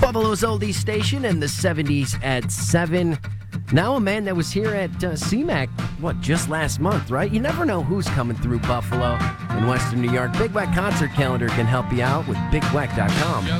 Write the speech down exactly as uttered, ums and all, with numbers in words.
Buffalo's oldies station in the seventies at seven. Now a man that was here at uh, C MAC, what, just last month, right? You never know who's coming through Buffalo and Western New York. Big Weck concert calendar can help you out with big weck dot com.